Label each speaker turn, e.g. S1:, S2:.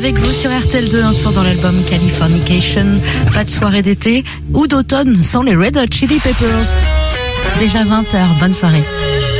S1: avec vous sur RTL2, un tour dans l'album Californication. Pas de soirée d'été ou d'automne sans les Red Hot Chili Peppers. Déjà 20h, bonne soirée.